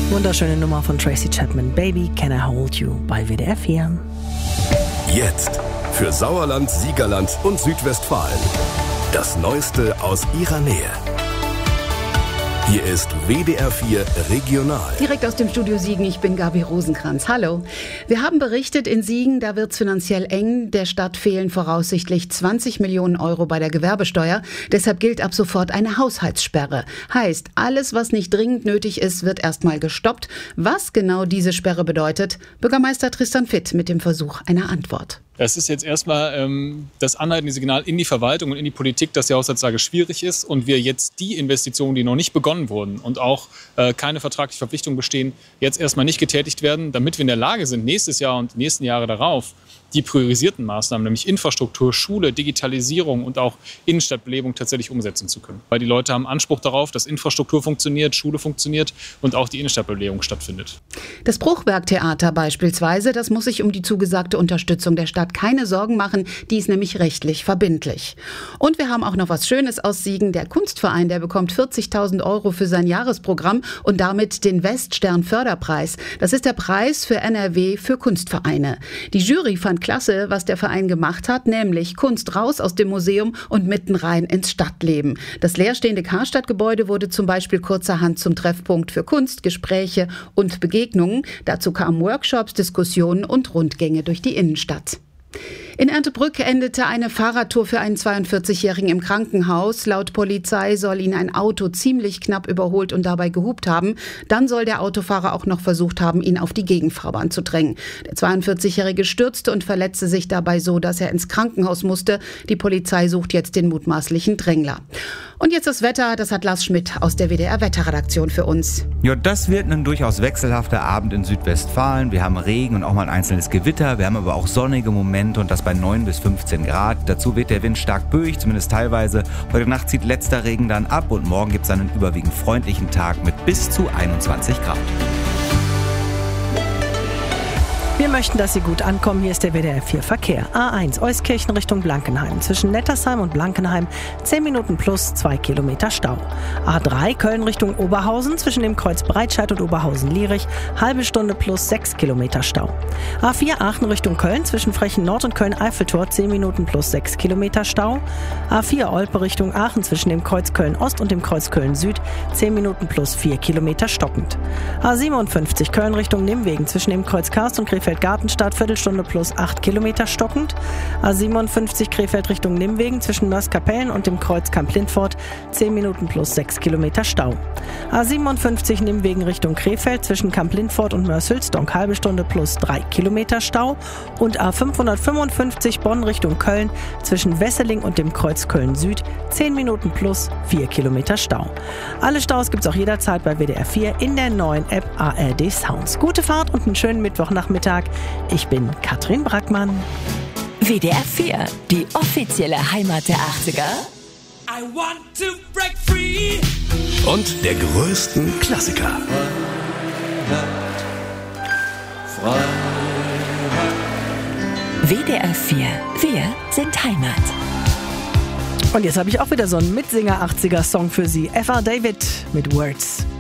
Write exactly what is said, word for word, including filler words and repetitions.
Wunderschöne Nummer von Tracy Chapman. Baby, Can I Hold You bei W D R vier. Jetzt für Sauerland, Siegerland und Südwestfalen. Das Neueste aus ihrer Nähe. Hier ist W D R vier Regional. Direkt aus dem Studio Siegen, ich bin Gabi Rosenkranz. Hallo. Wir haben berichtet, in Siegen, da wird's finanziell eng. Der Stadt fehlen voraussichtlich zwanzig Millionen Euro bei der Gewerbesteuer. Deshalb gilt ab sofort eine Haushaltssperre. Heißt, alles, was nicht dringend nötig ist, wird erstmal gestoppt. Was genau diese Sperre bedeutet, Bürgermeister Tristan Fitt mit dem Versuch einer Antwort. Es ist jetzt erstmal ähm, das anhaltende Signal in die Verwaltung und in die Politik, dass die Haushaltslage schwierig ist und wir jetzt die Investitionen, die noch nicht begonnen wurden und auch äh, keine vertragliche Verpflichtung bestehen, jetzt erstmal nicht getätigt werden, damit wir in der Lage sind, nächstes Jahr und die nächsten Jahre darauf die priorisierten Maßnahmen, nämlich Infrastruktur, Schule, Digitalisierung und auch Innenstadtbelebung tatsächlich umsetzen zu können. Weil die Leute haben Anspruch darauf, dass Infrastruktur funktioniert, Schule funktioniert und auch die Innenstadtbelebung stattfindet. Das Bruchwerktheater beispielsweise, das muss sich um die zugesagte Unterstützung der Stadt keine Sorgen machen, die ist nämlich rechtlich verbindlich. Und wir haben auch noch was Schönes aus Siegen. Der Kunstverein, der bekommt vierzigtausend Euro für sein Jahresprogramm und damit den Weststern-Förderpreis. Das ist der Preis für N R W für Kunstvereine. Die Jury fand klasse, was der Verein gemacht hat, nämlich Kunst raus aus dem Museum und mitten rein ins Stadtleben. Das leerstehende Karstadtgebäude wurde zum Beispiel kurzerhand zum Treffpunkt für Kunst, Gespräche und Begegnungen. Dazu kamen Workshops, Diskussionen und Rundgänge durch die Innenstadt. In Erndtebrück endete eine Fahrradtour für einen zweiundvierzigjährigen im Krankenhaus. Laut Polizei soll ihn ein Auto ziemlich knapp überholt und dabei gehupt haben. Dann soll der Autofahrer auch noch versucht haben, ihn auf die Gegenfahrbahn zu drängen. Der zweiundvierzig-Jährige stürzte und verletzte sich dabei so, dass er ins Krankenhaus musste. Die Polizei sucht jetzt den mutmaßlichen Drängler. Und jetzt das Wetter, das hat Lars Schmidt aus der W D R-Wetterredaktion für uns. Ja, das wird ein durchaus wechselhafter Abend in Südwestfalen. Wir haben Regen und auch mal ein einzelnes Gewitter. Wir haben aber auch sonnige Momente und das bei neun bis fünfzehn Grad. Dazu weht der Wind stark böig, zumindest teilweise. Heute Nacht zieht letzter Regen dann ab und morgen gibt es einen überwiegend freundlichen Tag mit bis zu einundzwanzig Grad. Wir möchten, dass Sie gut ankommen. Hier ist der W D R vier Verkehr. A eins Euskirchen Richtung Blankenheim. Zwischen Nettersheim und Blankenheim zehn Minuten plus zwei Kilometer Stau. A drei Köln Richtung Oberhausen. Zwischen dem Kreuz Breitscheid und Oberhausen-Lierich halbe Stunde plus sechs Kilometer Stau. A vier Aachen Richtung Köln. Zwischen Frechen Nord und Köln-Eiffeltor zehn Minuten plus sechs Kilometer Stau. A vier Olpe Richtung Aachen. Zwischen dem Kreuz Köln-Ost und dem Kreuz Köln-Süd zehn Minuten plus vier Kilometer stockend. A siebenundfünfzig Köln Richtung Nimwegen. Zwischen dem Kreuz Karst und Krefeld Gartenstadt, Viertelstunde plus acht Kilometer stockend. A siebenundfünfzig Krefeld Richtung Nimwegen zwischen Mörs-Kapellen und dem Kreuz Kamp-Lindfort zehn Minuten plus sechs Kilometer Stau. A siebenundfünfzig Nimwegen Richtung Krefeld zwischen Kamp-Lindfort und Mörs-Hülsdonk halbe Stunde plus drei Kilometer Stau. Und A fünfhundertfünfundfünfzig Bonn Richtung Köln zwischen Wesseling und dem Kreuz Köln-Süd zehn Minuten plus vier Kilometer Stau. Alle Staus gibt's auch jederzeit bei W D R vier in der neuen App A R D Sounds. Gute Fahrt und einen schönen Mittwochnachmittag. Ich bin Katrin Brackmann. W D R vier, die offizielle Heimat der achtziger. I want to break free. Und der größten Klassiker. Freiheit. W D R vier, wir sind Heimat. Und jetzt habe ich auch wieder so einen Mitsinger-achtziger-Song für Sie. F R David mit Words.